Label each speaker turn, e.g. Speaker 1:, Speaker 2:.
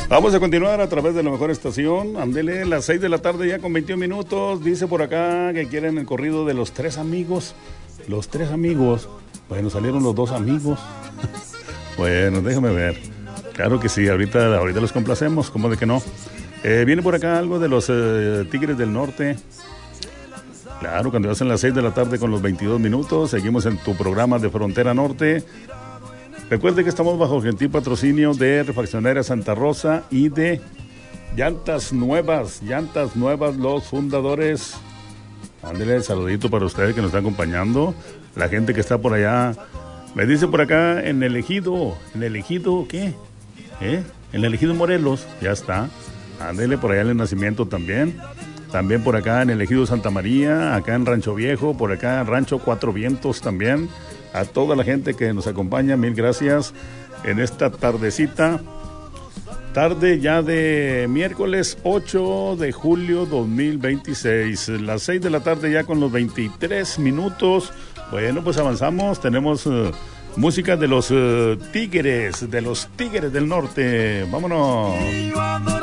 Speaker 1: Vamos a continuar a través de la mejor estación. Ándele, las 6 de la tarde ya con 21 minutos. Dice por acá que quieren el corrido de los tres amigos. Los tres amigos. Bueno, salieron los dos amigos. Bueno, déjame ver. Claro que sí, ahorita los complacemos, ¿cómo de que no? Viene por acá algo de los Tigres del Norte. Claro, cuando hacen las 6 de la tarde con los 22 minutos, seguimos en tu programa de Frontera Norte. Recuerde que estamos bajo gentil patrocinio de Refaccionaria Santa Rosa y de Llantas Nuevas, los fundadores. Ándele, saludito para ustedes que nos están acompañando. La gente que está por allá. Me dice por acá en el Ejido, ¿qué? En el Ejido Morelos, ya está. Ándele, por allá en el Nacimiento también. También por acá en el Ejido Santa María, acá en Rancho Viejo, por acá en Rancho Cuatro Vientos también. A toda la gente que nos acompaña, mil gracias en esta tardecita. Tarde ya de miércoles 8 de julio 2026. Las 6 de la tarde ya con los 23 minutos. Bueno, pues avanzamos. Tenemos música de los Tigres del Norte. Vámonos.